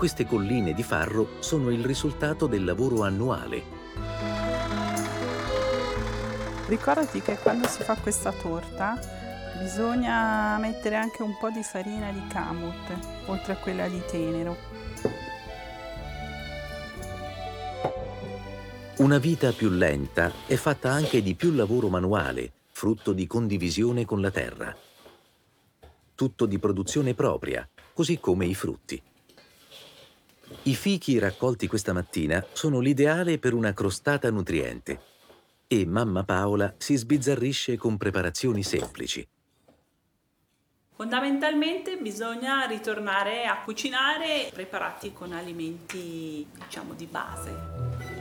Queste colline di farro sono il risultato del lavoro annuale. Ricordati che quando si fa questa torta bisogna mettere anche un po' di farina di kamut, oltre a quella di tenero. Una vita più lenta è fatta anche di più lavoro manuale, frutto di condivisione con la terra. Tutto di produzione propria, così come i frutti. I fichi raccolti questa mattina sono l'ideale per una crostata nutriente e mamma Paola si sbizzarrisce con preparazioni semplici. Fondamentalmente bisogna ritornare a cucinare preparati con alimenti, diciamo, di base.